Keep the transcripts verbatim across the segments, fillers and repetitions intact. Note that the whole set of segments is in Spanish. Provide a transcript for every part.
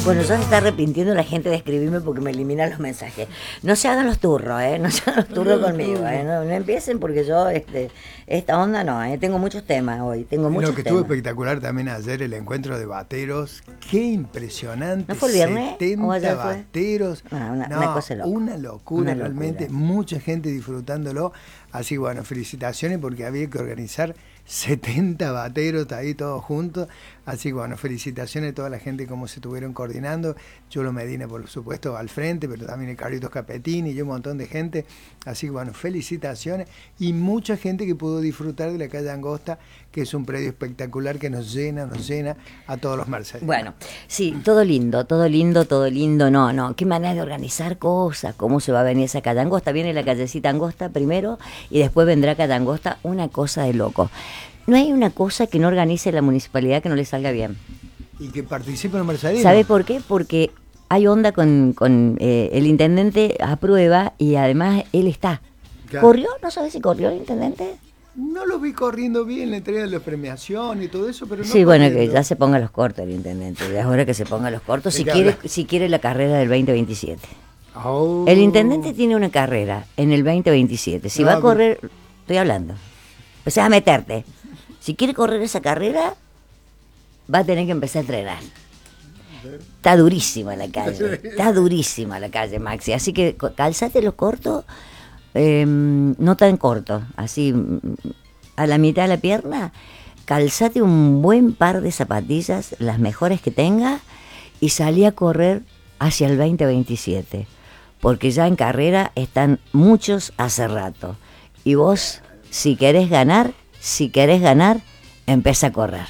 Bueno, ya se está arrepintiendo la gente de escribirme porque me eliminan los mensajes. No se hagan los turros, ¿eh? No se hagan los turros conmigo, ¿eh? No, no empiecen porque yo, este, esta onda no, ¿eh? Tengo muchos temas hoy, tengo muchos Lo que temas. estuvo espectacular también ayer, el encuentro de bateros. Qué impresionante. ¿No fue el viernes? setenta ¿O ayer fue? bateros. Ah, una, no, una cosa loca. Una locura, Una realmente. locura. Mucha gente disfrutándolo. Así bueno, felicitaciones porque había que organizar setenta bateros ahí todos juntos. Así que bueno, felicitaciones a toda la gente cómo se estuvieron coordinando. Chulo Medina, por supuesto, al frente, pero también el Carlitos Capetini y un montón de gente. Así que bueno, felicitaciones. Y mucha gente que pudo disfrutar de la calle Angosta, que es un predio espectacular que nos llena, nos llena a todos los mercedarios. Bueno, sí, todo lindo, todo lindo, todo lindo. No, no, qué manera de organizar cosas. ¿Cómo se va a venir esa calle Angosta? Viene la callecita Angosta primero y después vendrá calle Angosta, una cosa de loco. No hay una cosa que no organice la municipalidad que no le salga bien. Y que participen los mercedarios. ¿Sabe por qué? Porque hay onda con, con eh, el intendente aprueba y además él está. Claro. ¿Corrió? ¿No sabes si corrió el intendente? No lo vi corriendo bien, le entrega la premiación y todo eso, pero no. Sí, bueno, corriendo. Que ya se ponga los cortos el intendente. Ya es hora que se ponga los cortos si quiere, si quiere la carrera del veinte veintisiete. Oh. El intendente tiene una carrera en el veinte veintisiete. Si no, va a correr, pero... estoy hablando, empecé a meterte. Si quiere correr esa carrera, va a tener que empezar a entrenar. Está durísima la calle, está durísima la calle, Maxi. Así que calzate los cortos, eh, no tan cortos, así a la mitad de la pierna, calzate un buen par de zapatillas, las mejores que tengas, y salí a correr hacia el veinte veintisiete. Porque ya en carrera están muchos hace rato. Y vos, si querés ganar, si querés ganar, empieza a correr.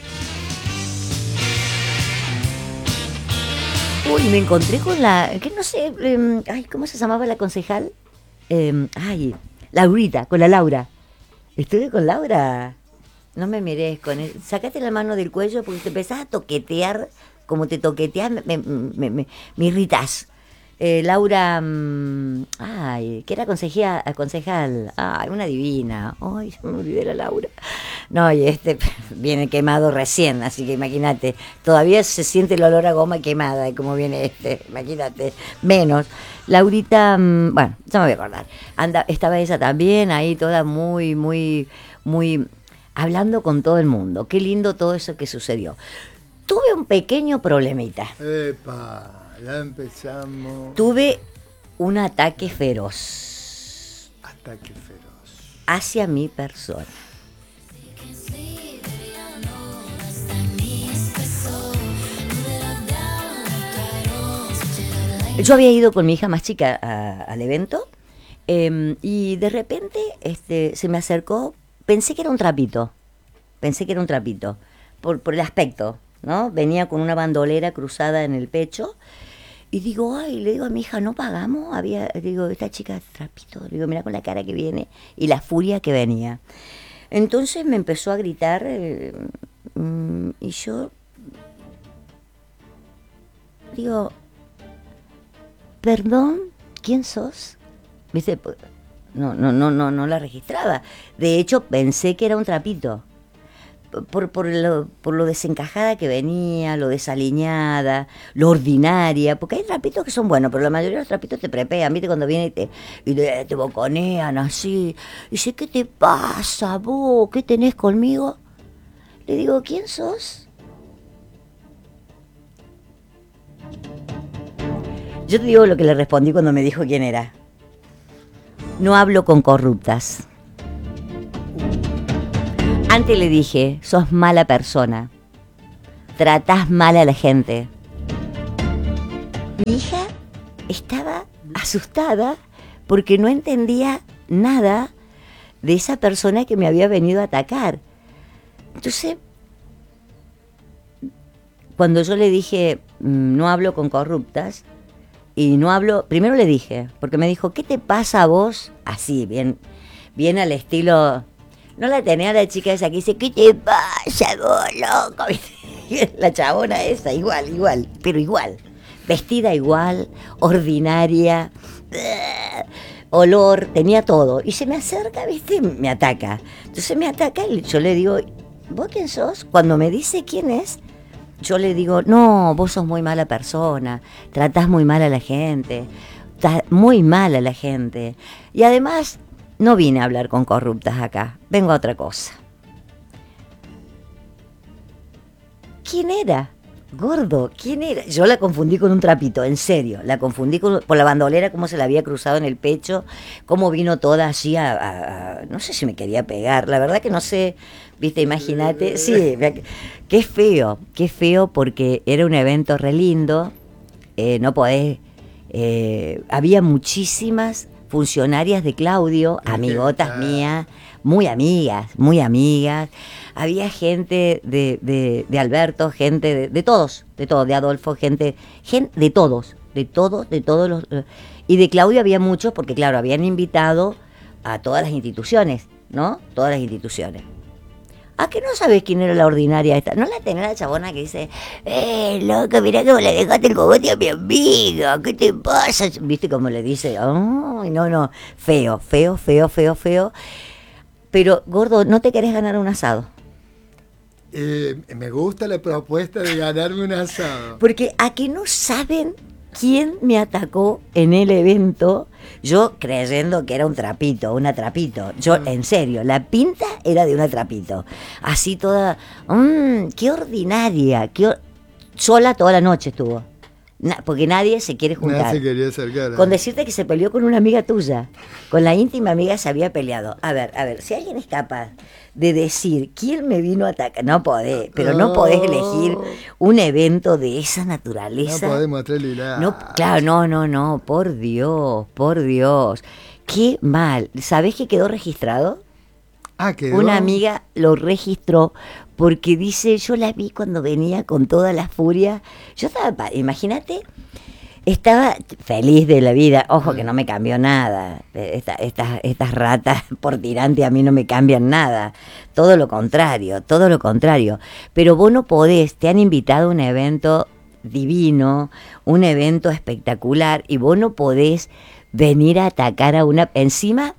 Uy, me encontré con la, que no sé, eh, ay, ¿cómo se llamaba la concejal? Eh, ay, Laurita, con la Laura. Estuve con Laura. No me mires con él. Sácate la mano del cuello porque te empezás a toquetear, como te toqueteas, me, me, me, me, me irritas. Eh, Laura, mmm, ay, que era consejía, concejal, ay, una divina, ay, se me olvidé la Laura. No, y este viene quemado recién, así que imagínate, todavía se siente el olor a goma quemada de cómo viene este, imagínate, menos. Laurita, mmm, bueno, ya me voy a acordar, Anda, estaba ella también ahí toda muy, muy, muy, hablando con todo el mundo, qué lindo todo eso que sucedió. Tuve un pequeño problemita. Epa. Ya empezamos. Tuve un ataque feroz. Ataque feroz. Hacia mi persona. Yo había ido con mi hija más chica a, al evento eh, y de repente este, se me acercó, pensé que era un trapito, pensé que era un trapito, por, por el aspecto, ¿no? Venía con una bandolera cruzada en el pecho. Y digo, ay, le digo a mi hija, ¿no pagamos? Había, digo, esta chica trapito, le digo, mira con la cara que viene y la furia que venía. Entonces me empezó a gritar eh, mm, y yo digo, perdón, ¿quién sos? ¿Viste? No, no, no, no, no la registraba. De hecho, pensé que era un trapito. Por, por, lo, por lo desencajada que venía, lo desaliñada, lo ordinaria, porque hay trapitos que son buenos, pero la mayoría de los trapitos te prepean, ¿viste? Cuando vienen y te, y te, te boconean así. Y dice, ¿qué te pasa vos? ¿Qué tenés conmigo? Le digo, ¿quién sos? Yo te digo lo que le respondí cuando me dijo quién era. No hablo con corruptas. Antes le dije, sos mala persona, tratás mal a la gente. Mi hija estaba asustada porque no entendía nada de esa persona que me había venido a atacar. Entonces, cuando yo le dije, no hablo con corruptas, y no hablo, primero le dije, porque me dijo, ¿qué te pasa a vos? Así, bien, bien al estilo... No la tenía la chica esa que dice, ¿qué te pasa vos, loco? La chabona esa, igual, igual, pero igual. Vestida igual, ordinaria, olor, tenía todo. Y se me acerca, ¿viste? Me ataca. Entonces me ataca y yo le digo, ¿vos quién sos? Cuando me dice quién es, yo le digo, no, vos sos muy mala persona, tratás muy mal a la gente, tratás muy mal a la gente. Y además, no vine a hablar con corruptas acá, vengo a otra cosa. ¿Quién era? Gordo, ¿quién era? Yo la confundí con un trapito, en serio. La confundí con, por la bandolera, cómo se la había cruzado en el pecho, cómo vino toda así a, a, a... No sé si me quería pegar, la verdad que no sé, viste, imagínate. Sí, qué feo, qué feo porque era un evento re lindo, eh, no podés... Eh, había muchísimas funcionarias de Claudio, amigotas mías, muy amigas, muy amigas. Había gente de, de, de Alberto, gente de, de todos, de todos, de Adolfo, gente, gente de todos, de todos, de todos los... Y de Claudio había muchos, porque claro, habían invitado a todas las instituciones, ¿no? Todas las instituciones. ¿A que no sabes quién era la ordinaria esta? ¿No la tenía la chabona que dice, eh, loca, mirá cómo le dejaste el cogote a mi amiga, ¿qué te pasa? ¿Viste cómo le dice? Ay, no, no, feo, feo, feo, feo, feo. Pero, gordo, ¿no te querés ganar un asado? Eh, me gusta la propuesta de ganarme un asado. Porque a que no saben quién me atacó en el evento, yo creyendo que era un trapito, una trapito. Yo, en serio, la pinta era de una trapito. Así toda, mmm, qué ordinaria, qué or... sola toda la noche estuvo. Na, porque nadie se quiere juntar. Nadie se quería acercar. Con decirte que se peleó con una amiga tuya. Con la íntima amiga se había peleado. A ver, a ver, si alguien es capaz de decir quién me vino a atacar, no podés, pero no, no podés elegir un evento de esa naturaleza. No podemos mostrarle no, claro, no, no, no, por Dios, por Dios. Qué mal. ¿Sabés que quedó registrado? Ah, quedó. Una amiga lo registró porque dice, yo la vi cuando venía con toda la furia. Yo estaba, imagínate, estaba feliz de la vida. Ojo que no me cambió nada. Esta, estas, estas ratas por tirante a mí no me cambian nada. Todo lo contrario, todo lo contrario. Pero vos no podés, te han invitado a un evento divino, un evento espectacular, y vos no podés venir a atacar a una... Encima...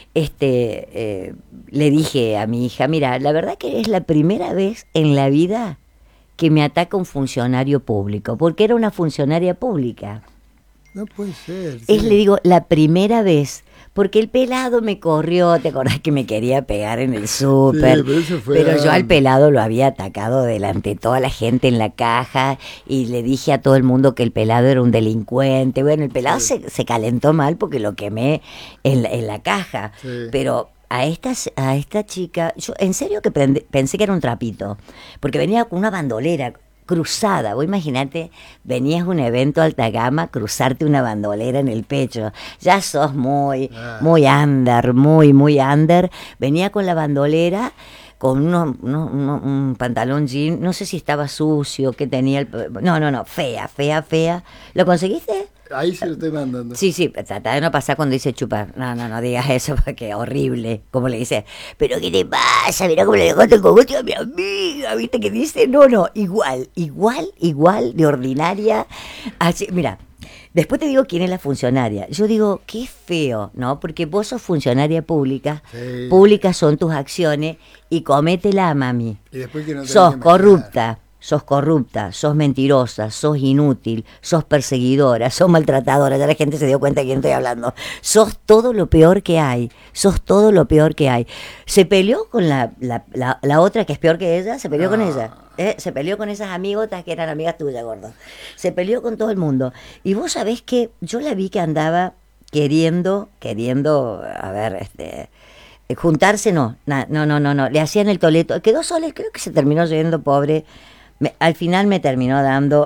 Este, eh, le dije a mi hija, mira, la verdad que es la primera vez en la vida que me ataca un funcionario público, porque era una funcionaria pública. No puede ser. Es, sí. Le digo, la primera vez, porque el pelado me corrió, ¿te acordás que me quería pegar en el súper? Sí, pero eso fue pero antes. Yo al pelado lo había atacado delante de toda la gente en la caja y le dije a todo el mundo que el pelado era un delincuente. Bueno, el pelado sí. se, se calentó mal porque lo quemé en la, en la caja, sí. Pero... A esta, a esta chica, yo en serio que prende, pensé que era un trapito, porque venía con una bandolera cruzada. Vos imaginate, venías a un evento alta gama, cruzarte una bandolera en el pecho. Ya sos muy, ah. muy under, muy, muy under. Venía con la bandolera, con uno, uno, uno, un pantalón jean, no sé si estaba sucio, que tenía el... No, no, no, fea, fea, fea. ¿Lo conseguiste? Ahí se lo estoy mandando. Sí, sí, trata de no pasar cuando dice chupar. No, no, no digas eso porque horrible. Como le dice, pero ¿qué te pasa? Mirá cómo le dejaste el cogote a mi amiga. ¿Viste que dice? No, no, igual, igual, igual de ordinaria. Así, mira, después te digo quién es la funcionaria. Yo digo, qué feo, ¿no? Porque vos sos funcionaria pública. Sí. Públicas son tus acciones y cométela, mami. Y después que no te sos corrupta. Sos corrupta, sos mentirosa, sos inútil, sos perseguidora, sos maltratadora, ya la gente se dio cuenta de quién estoy hablando. Sos todo lo peor que hay, sos todo lo peor que hay. Se peleó con la, la, la, la otra que es peor que ella, se peleó no. con ella. Eh, se peleó con esas amigotas que eran amigas tuyas, gordo. Se peleó con todo el mundo. Y vos sabés que yo la vi que andaba queriendo, queriendo, a ver, este... juntarse, no, no, no, no, no, le hacían el toleto. Quedó sola, creo que se terminó yendo, pobre. Me, al final me terminó dando,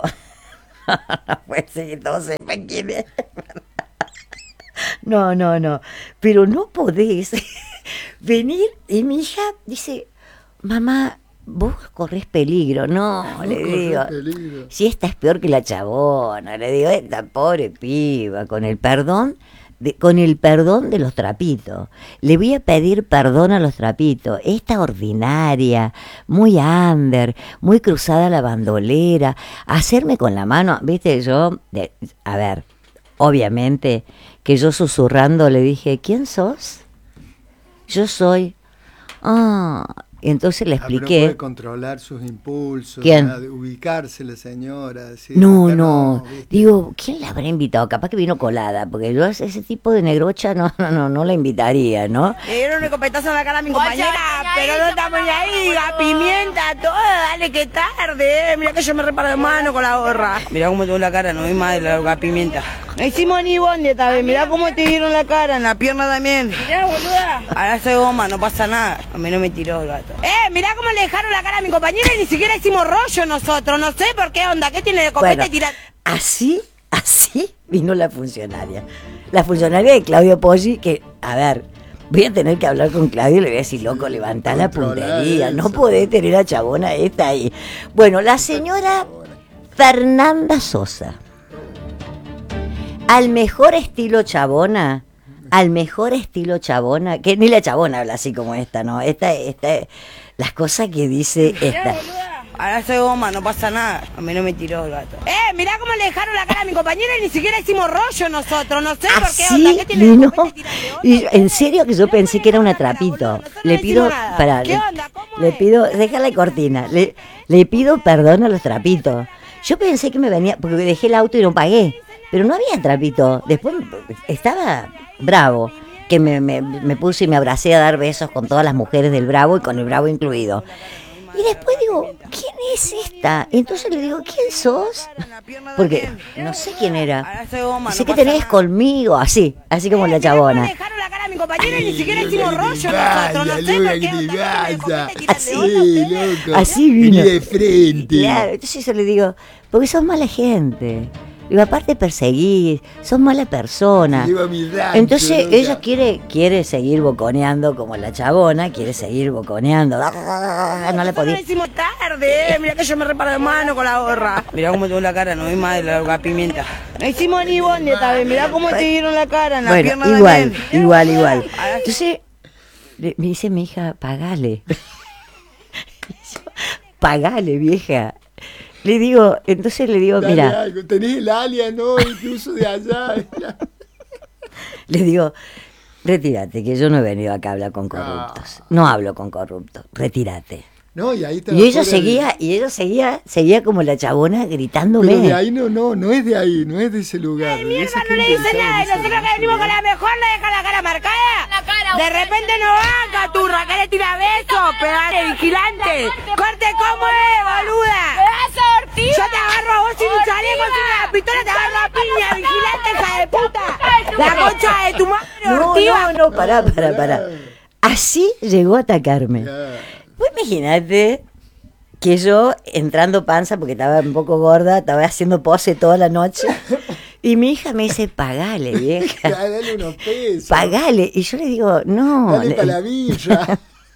pues sí, no sé quién es. No, no, no, pero no podés venir y mi hija dice, mamá, vos corres peligro. No, no le digo, peligro. Si esta es peor que la chabona, le digo, esta pobre piba, con el perdón. De, con el perdón de los trapitos. Le voy a pedir perdón a los trapitos. Esta ordinaria, muy under, muy cruzada la bandolera, hacerme con la mano, viste, yo, de, a ver, obviamente que yo susurrando le dije, ¿quién sos? Yo soy, ah, Y entonces le Ah, pero no expliqué. puede controlar sus impulsos, ¿Quién? nada, de ubicarse la señora. Decir, No, acá no, ¿viste? digo, ¿quién la habrá invitado? Capaz que vino colada, porque yo a ese tipo de negrocha no, no, no, no la invitaría, ¿no? Le dieron un escopetazo en la cara a mi compañera, pero no estamos ni ahí, la pimienta, todo, dale que tarde, eh. Mira que yo me reparo de mano con la gorra. Mira cómo tengo la cara, no vi más de la, la pimienta. No hicimos ni bondi esta vez, mira cómo te dieron la cara, en la pierna también. Mirá, boluda. Ahora soy goma, no pasa nada, a mí no me tiró el gato. Eh, mirá cómo le dejaron la cara a mi compañera y ni siquiera hicimos rollo nosotros, no sé por qué onda, ¿qué tiene de copete Bueno, y tirar? así, así vino la funcionaria. La funcionaria de Claudio Poggi, que, a ver, voy a tener que hablar con Claudio y le voy a decir, loco, levantá la puntería, no podés tener a chabona esta ahí. Bueno, la señora Fernanda Sosa, al mejor estilo chabona, al mejor estilo chabona, que ni la chabona habla así como esta, ¿no? Esta, esta, las cosas que dice esta. Ahora soy goma, no pasa nada, a mí no me tiró el gato. Eh, mirá cómo le dejaron la cara a mi compañera y ni siquiera hicimos rollo nosotros, no sé por qué Así onda, ¿qué tiene de vino. copete y tirar de onda? Y en serio que yo pensé que era una trapito. Le pido, para, ¿Qué le, onda? ¿Cómo le es? pido, deja la cortina, le, le pido perdón a los trapitos. Yo pensé que me venía, porque dejé el auto y no pagué, pero no había trapito. Después estaba bravo, que me, me, me puse y me abracé a dar besos con todas las mujeres del Bravo y con el Bravo incluido. Y después digo, ¿quién es esta? Y entonces le digo, ¿quién sos? Porque no sé quién era. Ahora soy goma, Sé no que pasa tenés nada. conmigo, así, así como la Mirá cómo chabona. le dejaron la cara a mi compañera y ni siquiera Ay, hicimos loco, rollo ¿qué te nosotros, no pasa, sé loco, por qué qué te onda, ¿qué tiene de pasa? copete y tirar de Sí, onda ustedes? loco. Así vino. Vení de frente. Claro, entonces yo le digo, porque sos mala gente. Digo, aparte perseguís, sos mala persona. Te llevo a mi rancho, Entonces loca. ella quiere, quiere seguir boconeando como la chabona, quiere seguir boconeando. No la Nosotros podía. lo hicimos tarde, eh. Mira que yo me reparo de mano con la gorra. Mirá cómo tengo la cara, no vi más de la, la pimienta. No hicimos ni bondi esta vez, mirá cómo te dieron la cara, en la Bueno, pierna igual, también. igual, igual. Ahora- Entonces le- me dice mi hija, pagale. Y yo, pagale, vieja. Le digo, entonces le digo, Dale mira, algo, tenés el alias, ¿no? Incluso de allá. le digo, retírate, que yo no he venido acá a hablar con corruptos. No hablo con corruptos, retírate. No, y ahí estaba Y ella fuera de- seguía, y ella seguía, seguía como la chabona gritándome. Pero de ahí no, no, no es de ahí, no es de ese lugar. de esa Mierda, no le gente dice que nada y estaba en nosotros ese que venimos con lugar. la mejor le deja la cara marcada. De repente no haga turra, que le tira besos, pedale, vigilante. Corte, ¿cómo es, boluda? Yo te agarro a vos sin un chaleco, sin una pistola, te agarro a piña, vigilante, hija de puta. La concha de tu madre, No, ortiva. no, no, pará, pará, pará. Así llegó a atacarme. Ya. Pues imagínate que yo entrando panza, porque estaba un poco gorda, estaba haciendo pose toda la noche, y mi hija me dice, pagale, Ya, vieja, dale unos pesos. pagale. Y yo le digo, no, Dale le- para la villa.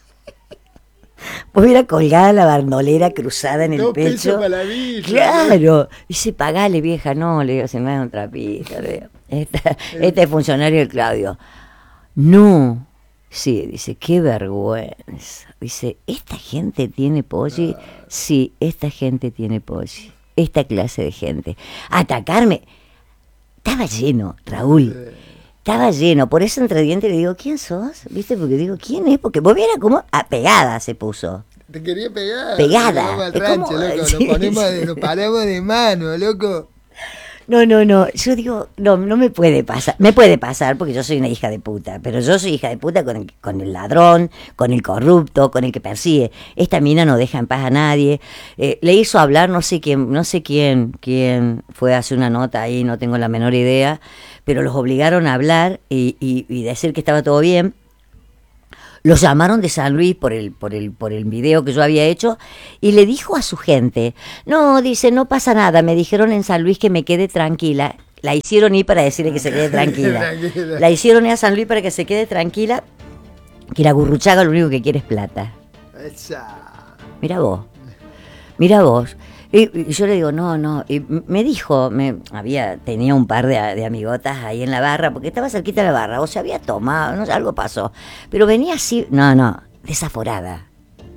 pues era colgada la bandolera cruzada en el Dos pesos pecho. para la villa. Claro. Dice, pagale, vieja. No, le digo, se me da un trapito. Le digo. Esta- Este es funcionario del Claudio. No. Sí, dice, qué vergüenza. Dice, ¿esta gente tiene polli? Sí, esta gente tiene polli. Esta clase de gente. Atacarme. Estaba lleno, Raúl. Estaba lleno. Por eso entre dientes le digo, ¿quién sos? ¿Viste? Porque digo, ¿quién es? Porque vos vieras cómo ah, pegada se puso. Te quería pegar. Pegada. Nos vamos al Es rancho, como- loco. sí, Nos, ponemos sí. de- nos paramos de mano, loco. No, no, no. Yo digo, no, no me puede pasar. Me puede pasar porque yo soy una hija de puta. Pero yo soy hija de puta con el, con el ladrón, con el corrupto, con el que persigue. Esta mina no deja en paz a nadie. Eh, le hizo hablar no sé quién, no sé quién, quién fue a hacer una nota ahí, no tengo la menor idea. Pero los obligaron a hablar y, y, y decir que estaba todo bien. Los llamaron de San Luis por el, por el, por el video que yo había hecho y le dijo a su gente, no, dice, no pasa nada, me dijeron en San Luis que me quede tranquila. La hicieron ir para decirle que se quede tranquila. Tranquila. La hicieron ir a San Luis para que se quede tranquila, que la Gurruchaga lo único que quiere es plata. Esa. Mira vos, mira vos. Y, y yo le digo, no, no. Y me dijo, me había tenía un par de, de amigotas ahí en la barra, porque estaba cerquita de la barra, o se había tomado, no sé, algo pasó. Pero venía así, no, no, desaforada.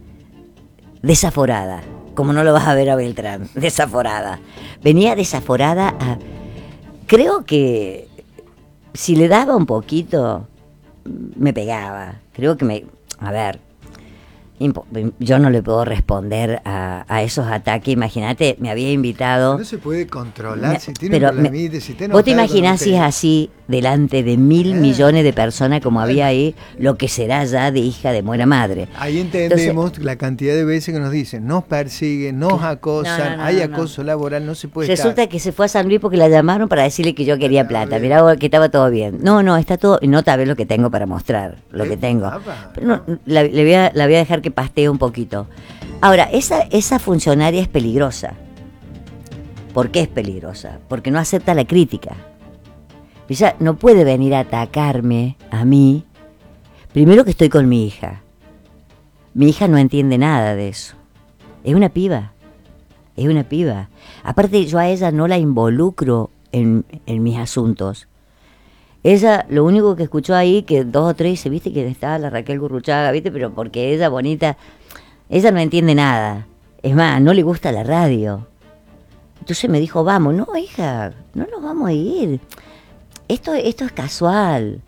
Desaforada. Como no lo vas a ver a Beltrán, desaforada. Venía desaforada a... Creo que si le daba un poquito, me pegaba. Creo que me... A ver... yo no le puedo responder a, a esos ataques. Imagínate, me había invitado. No se puede controlar me, si tiene pero un problemita, me, si te ¿Vos te imaginás si es así, delante de mil ah, millones de personas como había ahí, lo que será ya de hija de buena madre? Ahí entendemos Entonces, la cantidad de veces que nos dicen, nos persiguen, nos acosan, no, no, no, hay no, acoso no. laboral, no se puede Resulta estar. que se fue a San Luis porque la llamaron para decirle que yo quería plata. Mirá que estaba todo bien. No, no, está todo. No sabes lo que tengo para mostrar, lo ¿Eh? que tengo. Pero no, la, le voy a, la voy a dejar que pastee un poquito. Ahora, esa, esa funcionaria es peligrosa. ¿Por qué es peligrosa? Porque no acepta la crítica. Ella no puede venir a atacarme a mí. Primero que estoy con mi hija. Mi hija no entiende nada de eso. Es una piba. Es una piba. Aparte, yo a ella no la involucro en, en mis asuntos. Ella, lo único que escuchó ahí, que dos o tres dice, viste que estaba la Raquel Gurruchaga, viste, pero porque ella bonita, ella no entiende nada. Es más, no le gusta la radio. Entonces me dijo, vamos, no, hija, no nos vamos a ir. Esto, esto es casual.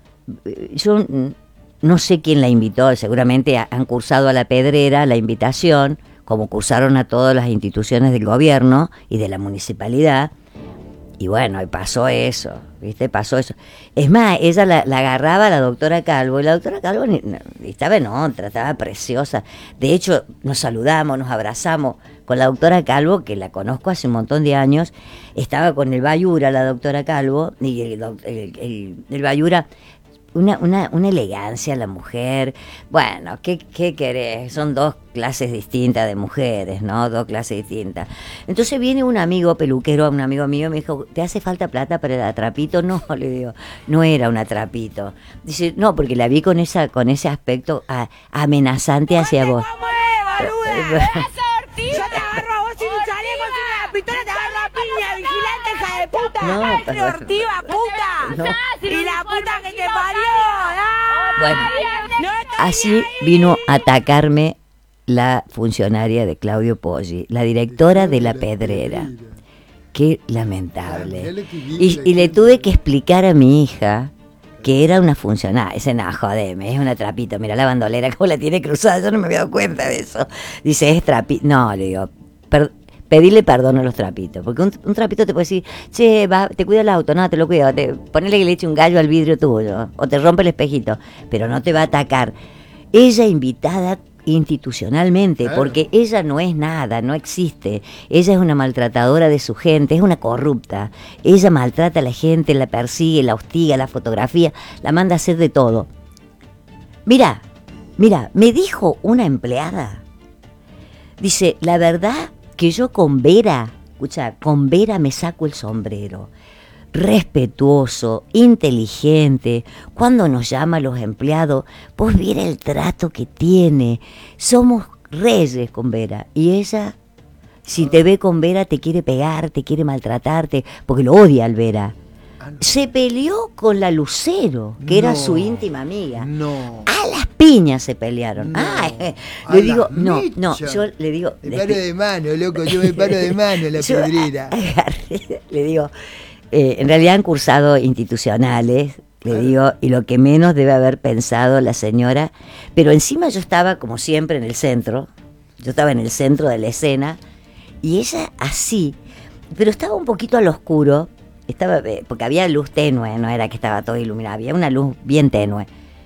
Yo no sé quién la invitó, seguramente han cursado a la Pedrera la invitación, como cursaron a todas las instituciones del gobierno y de la municipalidad. Y bueno, y pasó eso, ¿viste? Pasó eso. Es más, ella la, la agarraba a la doctora Calvo, y la doctora Calvo ni, ni estaba en otra, estaba preciosa. De hecho, nos saludamos, nos abrazamos con la doctora Calvo, que la conozco hace un montón de años. Estaba con el Bayura, la doctora Calvo, y el, el, el, el Bayura... Una, una, una elegancia la mujer. Bueno, ¿qué, ¿qué querés? Son dos clases distintas de mujeres, ¿no? Dos clases distintas. Entonces viene un amigo peluquero, un amigo mío, me dijo, ¿te hace falta plata para el atrapito? No, le digo, no era un atrapito. Dice, no, porque la vi con esa con ese aspecto a, amenazante hacia vos. Yo te agarro a vos sin un chaleco, sin una pistola, te agarro a piña, vigilante, hija de puta. No, pero... Ortiva, puta. No. Y la puta que te parió. Bueno, así vino a atacarme la funcionaria de Claudio Poggi, la directora de La Pedrera. Qué lamentable. Y, y le tuve que explicar a mi hija que era una funcionaria. Ese no, jodeme, es una trapito. Mira la bandolera cómo la tiene cruzada, yo no me había dado cuenta de eso. Dice, es trapito. No, le digo, per, pedirle perdón a los trapitos. Porque un, un trapito te puede decir, che, va, te cuida el auto, no, te lo cuido. Te, ponele que le eche un gallo al vidrio tuyo. O te rompe el espejito. Pero no te va a atacar. Ella invitada institucionalmente, claro. Porque ella no es nada, no existe. Ella es una maltratadora de su gente, es una corrupta. Ella maltrata a la gente, la persigue, la hostiga, la fotografía, la manda a hacer de todo. Mira, mira, me dijo una empleada, dice, la verdad que yo con Vera, escucha, con Vera me saco el sombrero. Respetuoso, inteligente, cuando nos llama a los empleados, vos viera el trato que tiene, somos reyes con Vera, y ella, si te ve con Vera, te quiere pegar, te quiere maltratarte, porque lo odia al Vera. Se peleó con la Lucero, que no, era su íntima amiga. No. A las piñas se pelearon. No. Ah, eh, le digo, no, no, yo le digo... Me paro de mano, loco, yo me paro de mano la Pedrera. Le digo... Eh, en realidad han cursado institucionales, le claro. digo, y lo que menos debe haber pensado la señora, pero encima yo estaba como siempre en el centro, yo estaba en el centro de la escena, y ella así, pero estaba un poquito al oscuro, estaba porque había luz tenue, no era que estaba todo iluminado, había una luz bien tenue,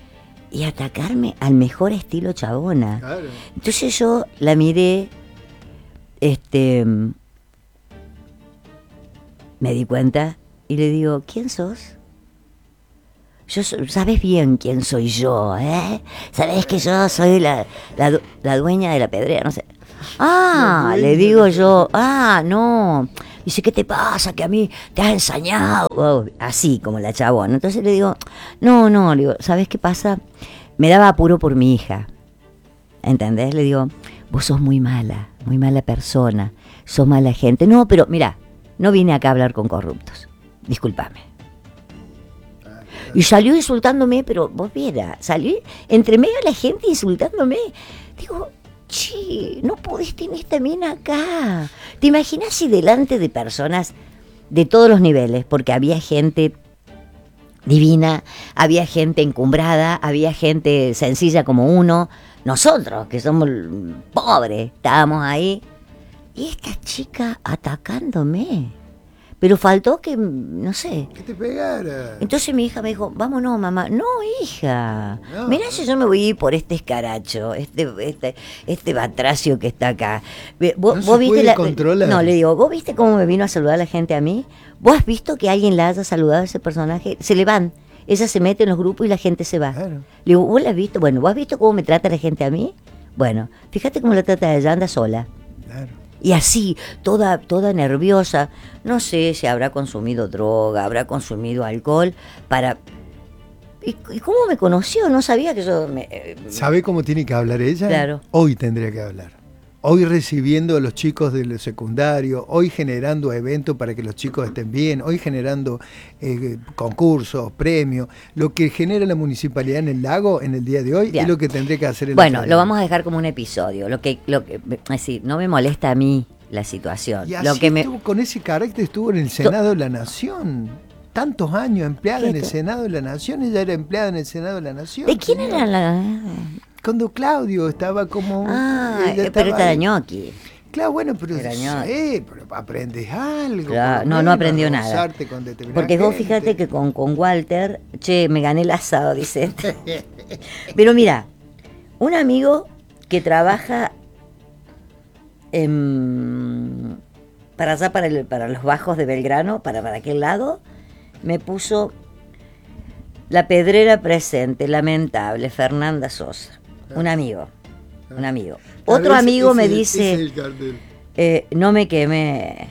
y atacarme al mejor estilo chabona. Claro. Entonces yo la miré, este... me di cuenta y le digo, ¿quién sos? Yo, sabes bien quién soy yo, ¿eh? Sabes que yo soy la, la, la dueña de La Pedrera, no sé. Ah, le digo yo, ah, no. Dice, ¿qué te pasa? Que a mí te has ensañado. Oh, así como la chabona. Entonces le digo, no, no, le digo, ¿sabes qué pasa? Me daba apuro por mi hija. ¿Entendés? Le digo, vos sos muy mala, muy mala persona, sos mala gente. No, pero mira, no vine acá a hablar con corruptos. Discúlpame. Y salió insultándome, pero vos vieras, salí entre medio de la gente insultándome. Digo, che, no pudiste ni esta mina acá. ¿Te imaginas si delante de personas de todos los niveles? Porque había gente divina, había gente encumbrada, había gente sencilla como uno, nosotros, que somos pobres, estábamos ahí. Y esta chica atacándome. Pero faltó que, no sé. Que te pegara. Entonces mi hija me dijo, vámonos, mamá. No, hija. No, Mirá no. si yo me voy a ir por este escaracho, este, este, este batracio que está acá. Ve- ¿Vos, No se vos viste puede la, controlar. No, le digo, ¿vos viste cómo me vino a saludar la gente a mí? ¿Vos has visto que alguien la haya saludado a ese personaje? Se le van. Ella se mete en los grupos y la gente se va. Claro. Le digo, ¿vos la has visto? Bueno, ¿vos has visto cómo me trata la gente a mí? Bueno, fíjate cómo la trata ella, anda sola. Claro. Y así, toda, toda nerviosa. No sé si habrá consumido droga, habrá consumido alcohol para... ¿Y, y cómo me conoció? No sabía que yo... Me, eh, ¿Sabe cómo tiene que hablar ella? Claro. Hoy tendría que hablar. Hoy recibiendo a los chicos del secundario, hoy generando eventos para que los chicos estén bien, hoy generando eh, concursos, premios. Lo que genera la municipalidad en el lago en el día de hoy Bien. es lo que tendría que hacer el bueno, otro lo día. vamos a dejar como un episodio. Lo que, lo que, es decir, no me molesta a mí la situación. Y así Lo que me, estuvo, con ese carácter estuvo en el Senado de la Nación. Tantos años empleada en el ¿Qué? Senado de la Nación, ella era empleada en el Senado de la Nación. ¿De quién señor. era la...? Cuando Claudio estaba como... Ah, ella eh, pero estaba esta ahí. ñoqui. Claro, bueno, pero, Era sí, ñoqui. pero aprendes algo. Claro, por lo no, no menos, aprendió a nada. rozarte con determinada Porque vos gente. fíjate que con, con Walter, che, me gané el asado, dice este. Pero mira, un amigo que trabaja en, para allá, para, el, para los bajos de Belgrano, para, para aquel lado, me puso la pedrera presente, lamentable, Fernanda Sosa. Un amigo, un amigo. Tal Otro vez amigo ese- me ese dice... es el cartel. Eh, no me quemé.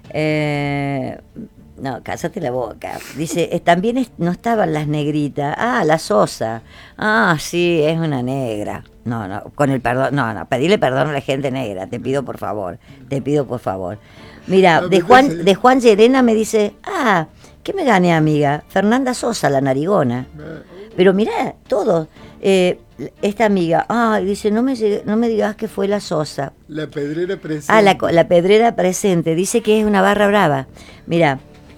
Eh, no, cállate la boca. Dice, eh, también es- no estaban las negritas. Ah, la Sosa. Ah, sí, es una negra. No, no, con el perdón. No, no, pedirle perdón a la gente negra. Te pido por favor. Te pido por favor. Mira, No, de pero Juan, entonces- de Juan Llerena me dice, ah, ¿qué me gané, amiga? Fernanda Sosa, la narigona. Pero mirá, todo. Eh, esta amiga, ah, dice, no me, llegue- no me digas que fue la Sosa. La pedrera presente. Ah, la, co- la pedrera presente, dice que es una barra brava. Mira,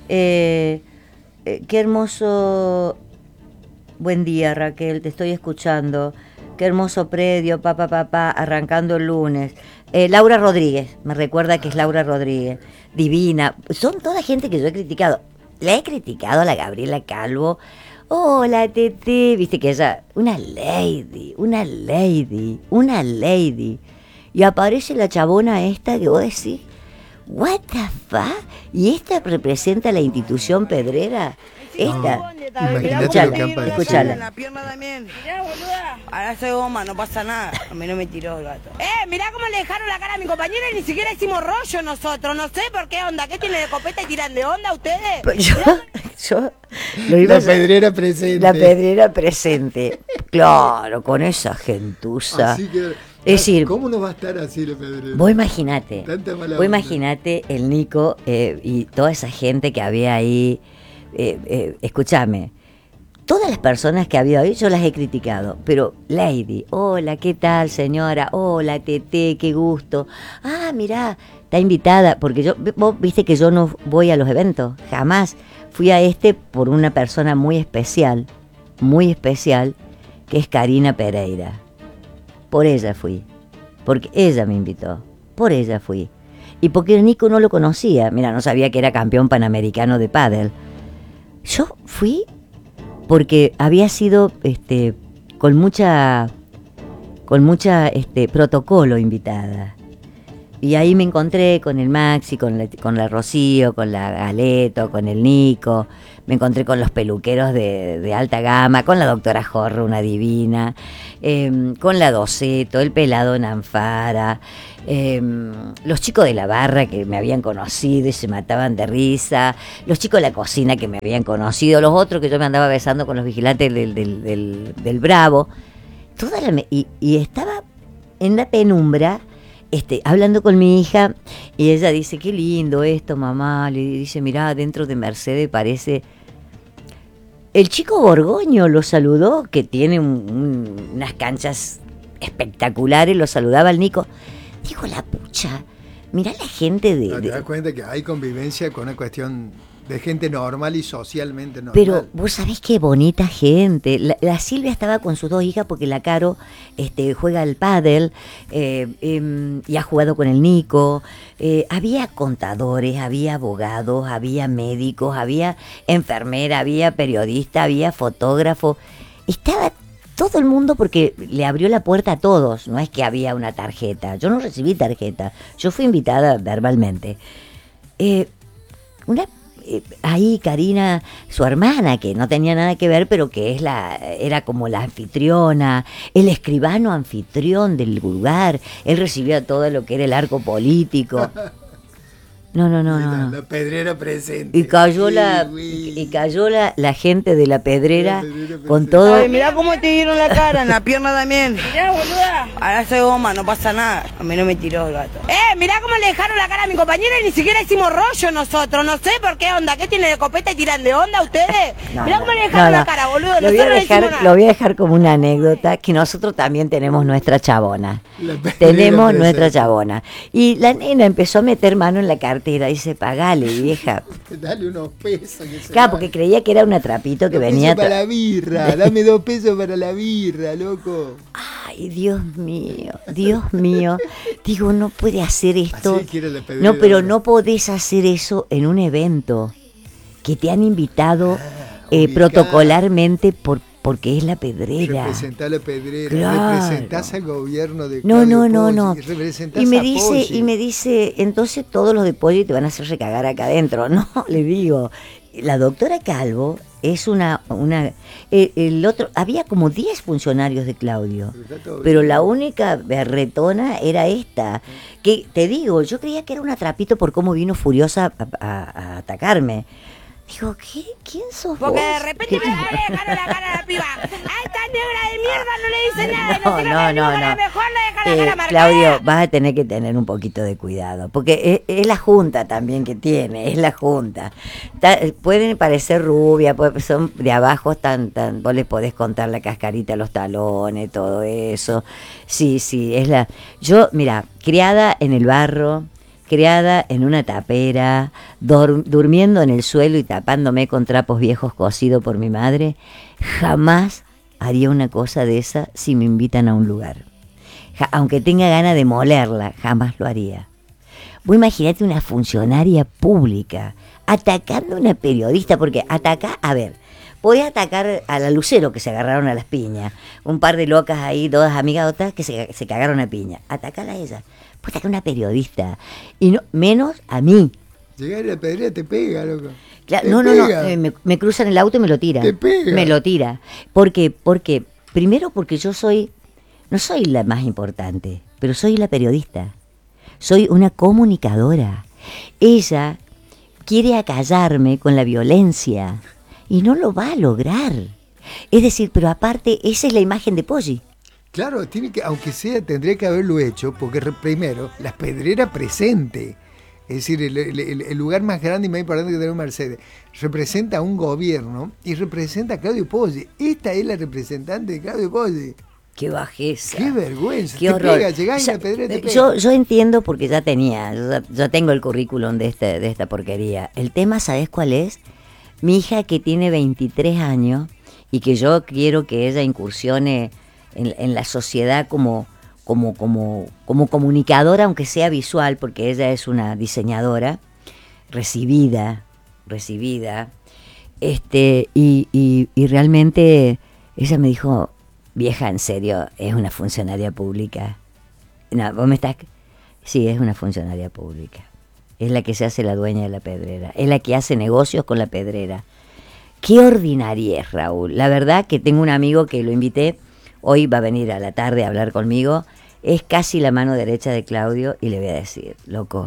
eh, eh, qué hermoso, buen día Raquel, te estoy escuchando. Qué hermoso predio, papá, papá, arrancando el lunes. Eh, Laura Rodríguez, me recuerda que es Laura Rodríguez, divina. Son toda gente que yo he criticado. La he criticado a la Gabriela Calvo. Hola, Tete, viste que ella, una lady, una lady, una lady. Y aparece la chabona esta que vos decís, what the fuck? ¿Y esta representa la institución pedrera? Esta. Imagínate lo que han pasado. Escuchala. En la pierna también. Mirá, boluda. Ahora soy goma, no pasa nada. A mí no me tiró el gato. Eh, mirá cómo le dejaron la cara a mi compañera y ni siquiera hicimos rollo nosotros. No sé por qué onda. ¿Qué tiene de copeta y tiran de onda ustedes? Pues yo, yo lo iba La a hacer- pedrera presente. La pedrera presente. Claro, con esa gentuza. Así que, Es decir, ¿cómo no va a estar así la pedrera? vos imaginate, Tanta mala vos onda. imaginate el Nico eh, y toda esa gente que había ahí. Eh, eh, escúchame, todas las personas que había ahí yo las he criticado, pero Lady, hola, ¿qué tal señora? Hola, Tete, qué gusto. Ah, mirá, está invitada, porque yo, vos viste que yo no voy a los eventos, jamás. Fui a este por una persona muy especial, muy especial, que es Karina Pereira. Por ella fui, porque ella me invitó, por ella fui. Y porque el Nico no lo conocía, mira, no sabía que era campeón panamericano de pádel. Yo fui porque había sido este con mucha con mucha este protocolo invitada. Y ahí me encontré con el Maxi, con la, con la Rocío, con la Galeto, con el Nico, me encontré con los peluqueros de, de alta gama, con la doctora Jorro, una divina, eh, con la Doceto, el pelado Nanfara, eh, los chicos de la barra que me habían conocido y se mataban de risa, los chicos de la cocina que me habían conocido, los otros que yo me andaba besando con los vigilantes del, del, del, del Bravo, toda la, me- y, y estaba en la penumbra. Este, hablando con mi hija, y ella dice, qué lindo esto, mamá. Le dice, mirá, dentro de Mercedes parece... El chico Borgoño lo saludó, que tiene un- un- unas canchas espectaculares, lo saludaba al Nico. Dijo, la pucha, mirá la gente de... No, te de- das cuenta que hay convivencia con una cuestión de gente normal y socialmente normal. Pero vos sabés qué bonita gente. La, la Silvia estaba con sus dos hijas porque la Caro este, juega al pádel eh, eh, y ha jugado con el Nico. Eh, había contadores, había abogados, había médicos, había enfermera, había periodista, había fotógrafo. Estaba todo el mundo porque le abrió la puerta a todos. No es que había una tarjeta. Yo no recibí tarjeta. Yo fui invitada verbalmente. Eh, una Ahí Karina, su hermana, que no tenía nada que ver, pero que es la era como la anfitriona, el escribano anfitrión del lugar, él recibía todo lo que era el arco político. No, no, no, no. La pedrera presente. Y cayó la y cayó la, la gente de la pedrera, la pedrera con todo. Ay, mirá cómo te dieron la cara, en la pierna también. Mirá, boluda. Ahora soy goma, no pasa nada. A mí no me tiró el gato. Eh, mirá cómo le dejaron la cara a mi compañera y ni siquiera hicimos rollo nosotros. No sé por qué onda. ¿Qué tiene de copeta y tiran de onda ustedes? No, mirá no, cómo le dejaron no, no. la cara, boludo. Lo voy, a dejar, lo voy a dejar como una anécdota, que nosotros también tenemos nuestra chabona. Tenemos nuestra chabona. Y la nena empezó a meter mano en la cartera y dice, paga. Dale, vieja. Dale unos pesos. Que se claro, porque creía que era un atrapito que dos venía. Pesos para la birra, dame dos pesos para la birra, loco. Ay, Dios mío, Dios mío. Digo, no puede hacer esto. No, pero no podés hacer eso en un evento que te han invitado ah, eh, protocolarmente por porque es la pedrera. Representás la pedrera, claro. Representás al gobierno de No, no, no, Poggi, no. Representás y me a dice, Poggi. y me dice, entonces todos los de Poggi te van a hacer recagar acá adentro. No, le digo, la doctora Calvo es una, una eh, el otro, había como diez funcionarios de Claudio, pero, pero la única berretona era esta, que te digo, yo creía que era un atrapito por cómo vino furiosa a, a, a atacarme. Digo, ¿qué? ¿Quién sos Porque vos? de repente me dejaron la cara a la piba. A esta negra de mierda no le dice nada. No, no, no, no. La mejor le deja eh, la cara marcada. Claudio, vas a tener que tener un poquito de cuidado. Porque es, es la junta también que tiene, es la junta. Ta, pueden parecer rubias, son de abajo, tan, tan, vos les podés contar la cascarita, los talones, todo eso. Sí, sí, es la... Yo, mira, criada en el barro, criada en una tapera, dur- durmiendo en el suelo y tapándome con trapos viejos cosidos por mi madre, jamás haría una cosa de esa si me invitan a un lugar. Ja- aunque tenga ganas de molerla, jamás lo haría. Vos imaginate una funcionaria pública atacando a una periodista, porque atacar, a ver, podés atacar a la Lucero, que se agarraron a las piñas, un par de locas ahí, dos amigas otras que se, se cagaron a piña, atacar a ella. Pues que una periodista, y no menos a mí. Llegar a la pedrera te pega, loco. Claro, no, pega. no, no, eh, me, me cruzan el auto y me lo tira. Te pega. Me lo tira. Porque, porque, primero porque yo soy, no soy la más importante, pero soy la periodista. Soy una comunicadora. Ella quiere acallarme con la violencia y no lo va a lograr. Es decir, pero aparte, esa es la imagen de Poggi. Claro, tiene que, aunque sea, tendría que haberlo hecho, porque re, primero, la pedrera presente, es decir, el, el, el lugar más grande y más importante que tenemos Mercedes, representa a un gobierno y representa a Claudio Poggi. Esta es la representante de Claudio Poggi. Qué bajeza. Qué vergüenza. Qué te horror. Pega, llegás o sea, y la pedrera te pega. Yo, yo entiendo porque ya tenía, yo, yo tengo el currículum de, este, de esta porquería. El tema, ¿sabes cuál es? Mi hija que tiene veintitrés años y que yo quiero que ella incursione En, en la sociedad como, como, como, como comunicadora, aunque sea visual, porque ella es una diseñadora recibida, recibida, este, y, y, y realmente ella me dijo, vieja, en serio, es una funcionaria pública. No, vos me estás... Sí, es una funcionaria pública. Es la que se hace la dueña de la pedrera, es la que hace negocios con la pedrera. Qué ordinaria es, Raúl. La verdad que tengo un amigo que lo invité, hoy va a venir a la tarde a hablar conmigo, es casi la mano derecha de Claudio y le voy a decir, loco,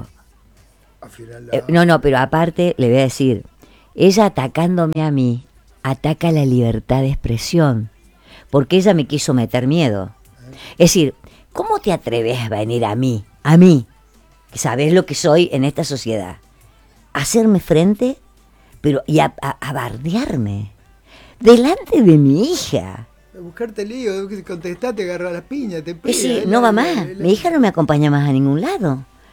eh, no, no, pero aparte le voy a decir, ella atacándome a mí, ataca la libertad de expresión, porque ella me quiso meter miedo. Es decir, ¿cómo te atreves a venir a mí, a mí, que sabés lo que soy en esta sociedad, a hacerme frente, pero y a, a, a bardearme, delante de mi hija? A buscarte lío, contestá, te agarra las piñas, te pega. Sí, no va más. Mi hija no me acompaña más a ningún lado.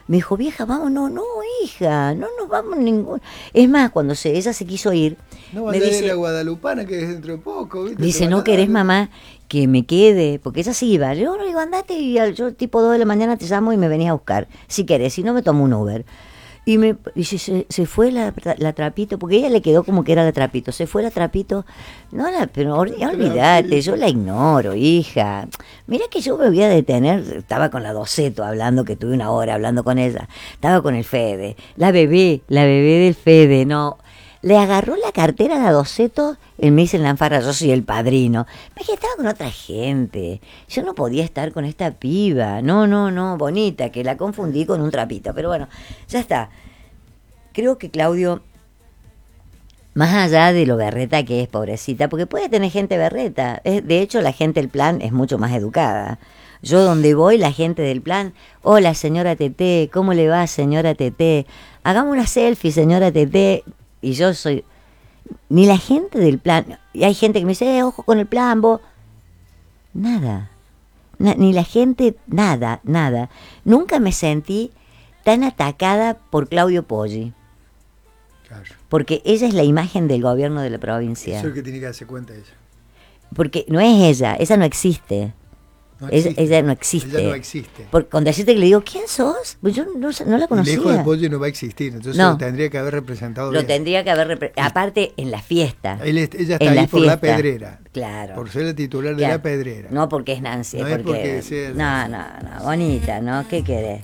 Me dijo, vieja, vamos, no, no, hija, no nos vamos ningún. Es más, cuando se, ella se quiso ir, No me vaya a ir dice, a la Guadalupana, que es dentro de poco, ¿viste? dice, Te van no a querés, dar- mamá, que me quede, porque ella se iba. Yo no digo, andate y al- yo tipo dos de la mañana te llamo y me venís a buscar, si querés, si no me tomo un Uber. Y me dice, se, se fue la, la Trapito, porque ella le quedó como que era la Trapito, se fue la Trapito, no la, pero ol- olvídate, yo la ignoro, hija. Mira que yo me voy a detener, estaba con la Doceto hablando, que tuve una hora hablando con ella, estaba con el Fede, la bebé, la bebé del Fede, no. Le agarró la cartera a la Doceto, él me dice en la anfarra, yo soy el padrino. Me que estaba con otra gente. Yo no podía estar con esta piba. No, no, no, bonita, que la confundí con un trapito. Pero bueno, ya está. Creo que Claudio, más allá de lo berreta que es, pobrecita, porque puede tener gente berreta. Es, de hecho, la gente del plan es mucho más educada. Yo donde voy, la gente del plan, hola señora Tete, ¿cómo le va señora Tete? Hagamos una selfie señora Tete. Y yo soy, ni la gente del plan, y hay gente que me dice, eh, ojo con el plan, vos. Nada, Na- ni la gente, nada, nada. Nunca me sentí tan atacada por Claudio Poggi, Claro. porque ella es la imagen del gobierno de la provincia. Eso es lo que tiene que darse cuenta ella. Porque no es ella, ella no existe. No Ella, existe. ella no existe. Ella no existe. Por, con decirte que le digo, ¿quién sos? Pues yo no, no la Y conocía. lejos de pollo no va a existir, entonces No. lo tendría que haber representado Lo bien. tendría que haber... repre- Aparte, en la fiesta. Él es- ella está en ahí la por la fiesta. pedrera. Claro. Por ser la titular de Claro. la pedrera. No porque es Nancy, No es es porque... porque sea no, Nancy. no, no, bonita, ¿no? ¿Qué querés?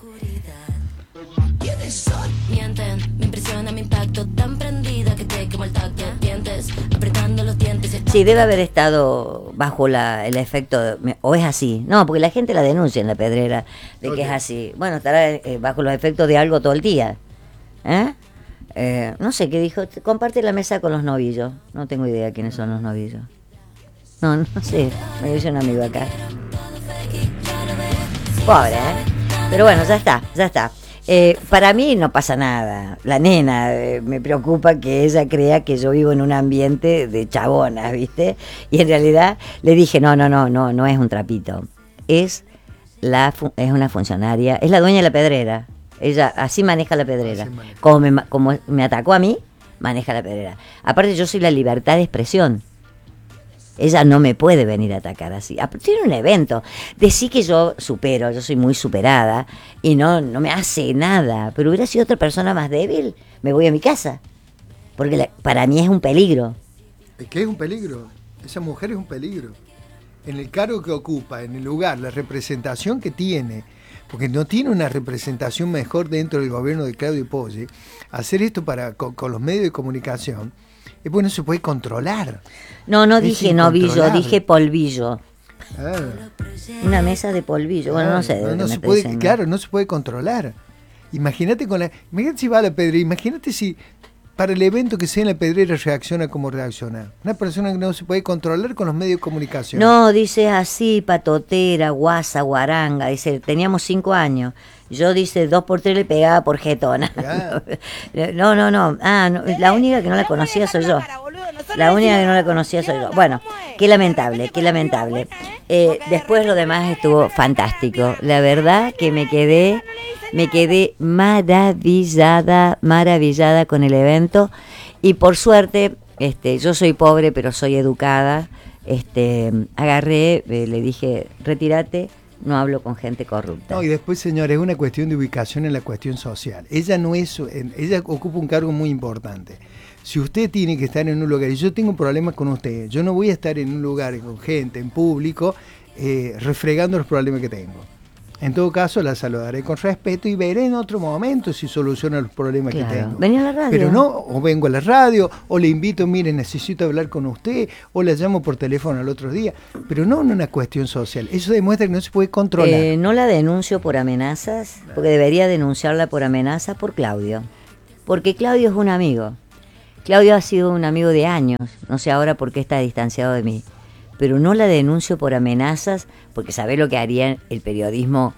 Mienten, me impresiona mi impacto, tan prendida que te quemo el tacto. Dientes, apretando los dientes. Sí, debe haber estado bajo la, el efecto, de- o es así. No, porque la gente la denuncia en la pedrera de que Ok. es así. Bueno, estará eh, bajo los efectos de algo todo el día. ¿Eh? Eh, no sé qué dijo. Comparte la mesa con los novillos. No tengo idea quiénes son los novillos. No, no sé. Me dice un amigo acá. Pobre, ¿eh? Pero bueno, ya está, ya está. Eh, para mí no pasa nada. La nena, eh, me preocupa que ella crea que yo vivo en un ambiente de chabonas, ¿viste? Y en realidad le dije, no, no, no, no, no es un trapito. Es, la, fu- es una funcionaria, es la dueña de la pedrera. Ella así maneja la pedrera. Así maneja. Como me, ma- como me atacó a mí, maneja la pedrera. Aparte yo soy la libertad de expresión. Ella no me puede venir a atacar así. Ah, pero tiene un evento. Decir que yo supero, yo soy muy superada y no, no me hace nada. Pero hubiera sido otra persona más débil, me voy a mi casa. Porque la- para mí es un peligro. Es que es un peligro. Esa mujer es un peligro. En el cargo que ocupa, en el lugar, la representación que tiene, porque no tiene una representación mejor dentro del gobierno de Claudio Poggi, hacer esto para con, con los medios de comunicación, es bueno, se puede controlar. No, no Es dije novillo, incontrolable. dije polvillo. Ah, Una mesa de polvillo. Bueno, no sé. de no, qué no me se está puede, diciendo. claro, no se puede controlar. Imagínate con la, imagínate si va a la pedrera, imagínate si para el evento que sea en la pedrera reacciona como reacciona. Una persona que no se puede controlar con los medios de comunicación. No, dice así, patotera, guasa, guaranga. Dice, teníamos cinco años. Yo, dice, dos por tres le pegaba por jetona. Ya. No, no, no. Ah, no, la única que no la conocía soy yo. La única que no la conocía soy yo. Bueno, qué lamentable, qué lamentable. Eh, después lo demás estuvo fantástico. La verdad que me quedé, me quedé maravillada, maravillada con el evento. Y por suerte, este, yo soy pobre, pero soy educada. Este, agarré, eh, le dije, retírate, no hablo con gente corrupta. No, y después, señores, es una cuestión de ubicación en la cuestión social. Ella no es, en- ella ocupa un cargo muy importante. Si usted tiene que estar en un lugar, y yo tengo un problema con usted, yo no voy a estar en un lugar con gente, en público, eh, refregando los problemas que tengo. En todo caso, la saludaré con respeto y veré en otro momento si soluciona los problemas Claro. que tengo. Vení a la radio. Pero no, o vengo a la radio, o le invito, mire, necesito hablar con usted, o la llamo por teléfono al otro día, pero no en una cuestión social. Eso demuestra que no se puede controlar. Eh, no la denuncio por amenazas, porque debería denunciarla por amenazas por Claudio. Porque Claudio es un amigo. Claudio ha sido un amigo de años, no sé ahora por qué está distanciado de mí. Pero no la denuncio por amenazas, porque sabe lo que haría el periodismo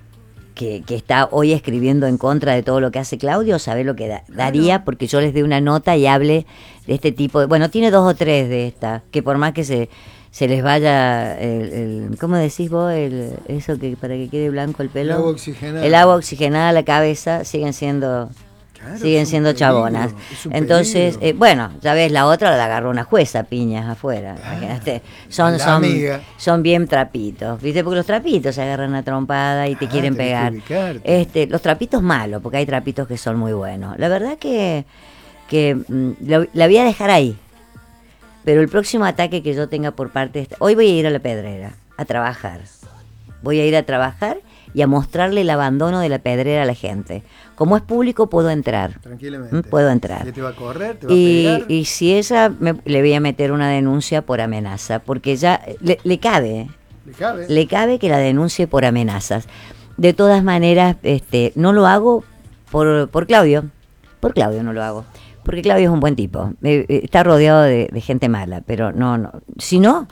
que, que está hoy escribiendo en contra de todo lo que hace Claudio, sabe lo que da- daría porque yo les dé una nota y hable de este tipo de... Bueno, tiene dos o tres de estas, que por más que se, se les vaya el, el ¿cómo decís vos? El, eso que para que quede blanco el pelo. El agua oxigenada. El agua oxigenada a la cabeza, siguen siendo Claro, siguen siendo peligro, chabonas. Entonces, eh, bueno, ya ves, la otra la agarró una jueza, piñas afuera. Imagínate. Son, son, son bien trapitos, ¿viste? Porque los trapitos se agarran a trompada y te Ah, quieren pegar. Este, los trapitos malos, porque hay trapitos que son muy buenos. La verdad que, que mm, lo, la voy a dejar ahí. Pero el próximo ataque que yo tenga por parte de esta... Hoy voy a ir a la Pedrera, a trabajar. Voy a ir a trabajar y a mostrarle el abandono de la Pedrera a la gente. Como es público, puedo entrar. Tranquilamente. Puedo entrar. Te va a correr, te va y, a pegar. Y si ella, me, le voy a meter una denuncia por amenaza, porque ya le, le cabe. Le cabe. Le cabe que la denuncie por amenazas. De todas maneras, este, no lo hago por, por Claudio. Por Claudio no lo hago. Porque Claudio es un buen tipo. Eh, está rodeado de, de gente mala, pero no, no. Si no,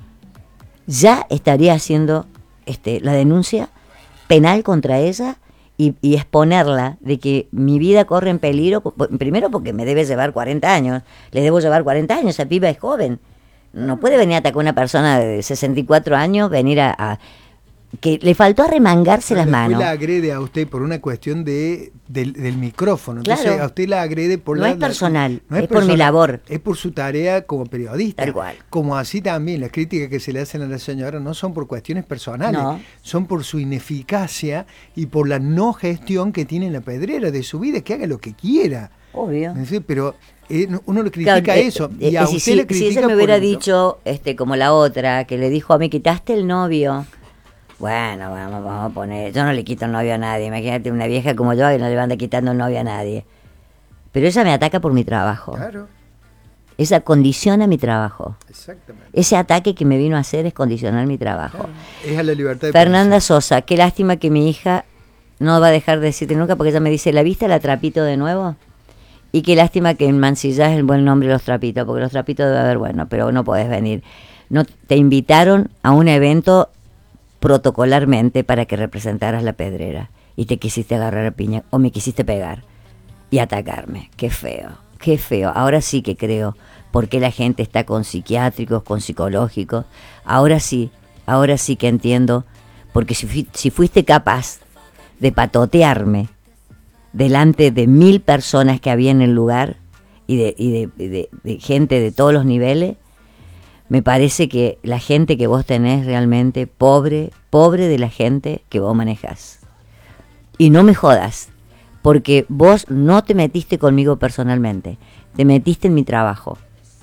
ya estaría haciendo este, la denuncia penal contra ella y, y exponerla de que mi vida corre en peligro, primero porque me debe llevar cuarenta años, le debo llevar cuarenta años, esa piba es joven, no puede venir a atacar a una persona de sesenta y cuatro años, venir a... a que le faltó arremangarse las manos. la agrede a usted por una cuestión de del, del micrófono. Entonces claro. a usted la agrede por no la... es personal, no es, es personal, por mi labor. Es por su tarea como periodista. Tal cual. Como así también las críticas que se le hacen a la señora no son por cuestiones personales, no. son por su ineficacia y por la no gestión que tiene en la Pedrera de su vida, que haga lo que quiera. Obvio. Pero eh, uno le critica claro, eso. Eh, y a si, usted si, le critica si ella me hubiera por dicho, este, como la otra, que le dijo, me quitaste el novio. Bueno, vamos, vamos a poner... Yo no le quito el novio a nadie. Imagínate una vieja como yo que no le anda quitando el novio a nadie. Pero ella me ataca por mi trabajo. Claro. Esa condiciona mi trabajo. Exactamente. Ese ataque que me vino a hacer es condicionar mi trabajo. Claro. Es a la libertad de Fernanda pensar. Sosa, qué lástima que mi hija no va a dejar de decirte nunca, porque ella me dice, ¿la viste la Trapito de nuevo? Y qué lástima que mancillás el buen nombre de los Trapitos, porque los Trapitos debe haber bueno, pero no podés venir. No, te invitaron a un evento protocolarmente para que representaras la Pedrera y te quisiste agarrar a piña o me quisiste pegar y atacarme. Qué feo, qué feo. Ahora sí que creo por qué la gente está con psiquiátricos, con psicológicos. Ahora sí, ahora sí que entiendo, porque si, fu- si fuiste capaz de patotearme delante de mil personas que había en el lugar y de, y de, de, de gente de todos los niveles, me parece que la gente que vos tenés realmente, pobre, pobre de la gente que vos manejás. Y no me jodas, porque vos no te metiste conmigo personalmente, te metiste en mi trabajo.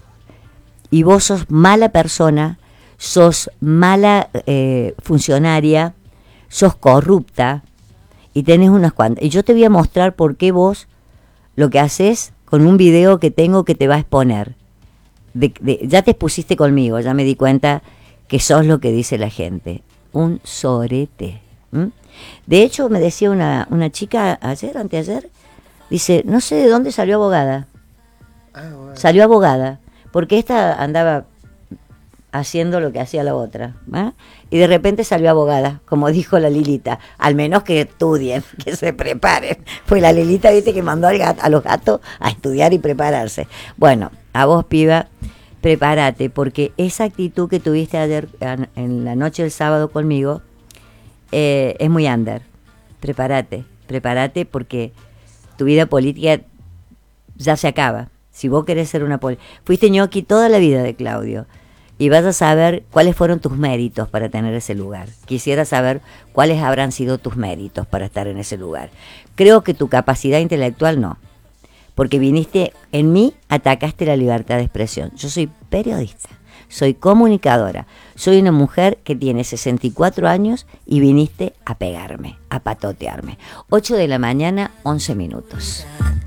Y vos sos mala persona, sos mala eh, funcionaria, sos corrupta, y tenés unas cuantas. Y yo te voy a mostrar por qué vos lo que haces con un video que tengo que te va a exponer. De, de, ya te pusiste conmigo, ya me di cuenta que sos lo que dice la gente, un sorete. ¿Mm? De hecho, me decía una, una chica ayer, anteayer, dice, no sé de dónde salió abogada. Ah, bueno. Salió abogada, porque esta andaba haciendo lo que hacía la otra, ¿eh? Y de repente salió abogada, como dijo la Lilita, al menos que estudien, que se preparen, pues la Lilita, viste, que mandó al gato, a los gatos a estudiar y prepararse. Bueno, a vos, piba, prepárate, porque esa actitud que tuviste ayer en la noche del sábado conmigo eh, es muy under. Prepárate, prepárate, porque tu vida política ya se acaba. Si vos querés ser una política, fuiste ñoqui toda la vida de Claudio, y vas a saber cuáles fueron tus méritos para tener ese lugar. Quisiera saber cuáles habrán sido tus méritos para estar en ese lugar. Creo que tu capacidad intelectual no, porque viniste en mí, atacaste la libertad de expresión. Yo soy periodista, soy comunicadora, soy una mujer que tiene sesenta y cuatro años y viniste a pegarme, a patotearme. ocho de la mañana, once minutos.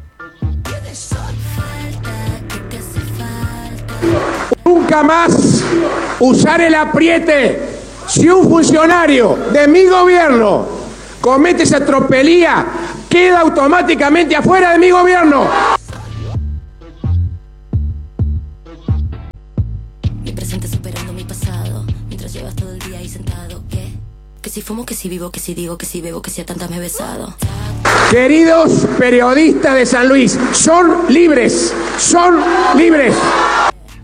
Nunca más usar el apriete. Si un funcionario de mi gobierno comete esa tropelía, queda automáticamente afuera de mi gobierno. Mi presente superando mi pasado, mientras llevas todo el día ahí sentado. ¿Qué? Que si fumo, que si vivo, que si digo, que si bebo, que si a tantas me he besado. Queridos periodistas de San Luis, son libres, son libres.